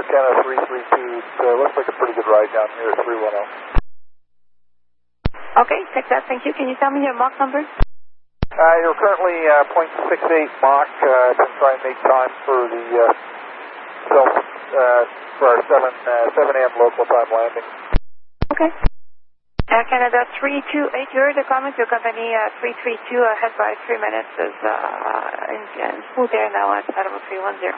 Canada 332. It looks like a pretty good ride down here at 310. Okay, take that, thank you. Can you tell me your Mach number? You're currently 0.68 Mach. Been trying to make time for the for our 7 a.m. local time landing. Okay. Air Canada 328, you heard the comment to company 332 ahead by 3 minutes is in smooth air now at Saddle 310.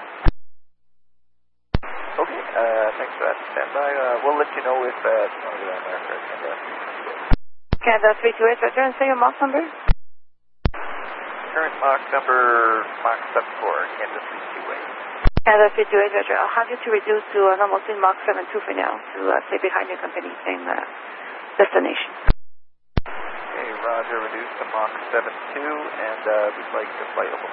Okay, thanks for that. Stand by. We'll let you know if you want to get on there. Canada 328, return, say your Mach number. Current Mach number, Mach 74, Canada 328. Canada 328, Roger. I'll have you to reduce to a normal speed Mach 72 for now to stay behind your company, same destination. Okay, Roger, reduced to Mach 72, and we'd like to flight level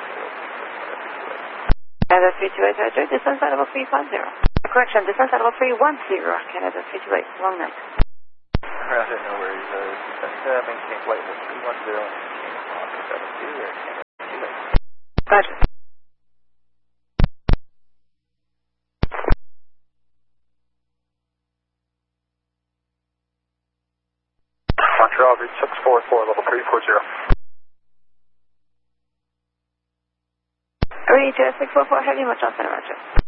310. Canada 328, Roger. Descent at level 350. Correction, descent at level 310, Canada 328. Long night. Roger, no worries. Maintain flight level 310 and maintain Mach 72 or Canada 328. Roger. Montreal, reach 644, level 340. Reach 644, heavy, much on center, Roger.